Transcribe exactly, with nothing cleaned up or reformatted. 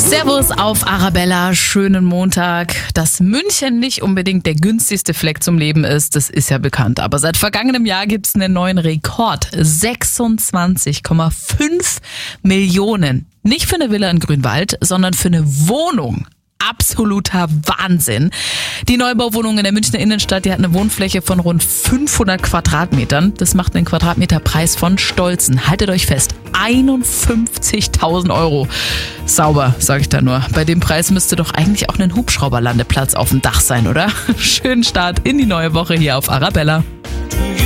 Servus auf Arabella, schönen Montag. Dass München nicht unbedingt der günstigste Fleck zum Leben ist, das ist ja bekannt. Aber seit vergangenem Jahr gibt's einen neuen Rekord. sechsundzwanzig Komma fünf Millionen. Nicht für eine Villa in Grünwald, sondern für eine Wohnung. Absoluter Wahnsinn. Die Neubauwohnung in der Münchner Innenstadt, die hat eine Wohnfläche von rund fünfhundert Quadratmetern. Das macht einen Quadratmeterpreis von stolzen, haltet euch fest, einundfünfzigtausend Euro. Sauber, sag ich da nur. Bei dem Preis müsste doch eigentlich auch ein Hubschrauberlandeplatz auf dem Dach sein, oder? Schönen Start in die neue Woche hier auf Arabella.